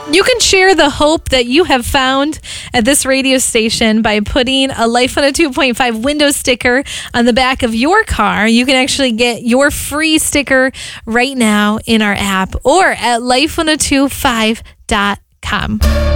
You can share the hope that you have found at this radio station by putting a Life 102.5 window sticker on the back of your car. You can actually get your free sticker right now in our app or at life1025.com.